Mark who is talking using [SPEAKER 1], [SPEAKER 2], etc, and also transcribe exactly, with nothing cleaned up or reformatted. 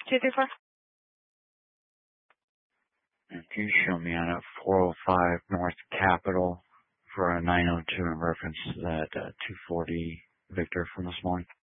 [SPEAKER 1] two three four.
[SPEAKER 2] If you show me on a four oh five North Capitol for a nine oh two in reference to that uh, two forty Victor from this morning.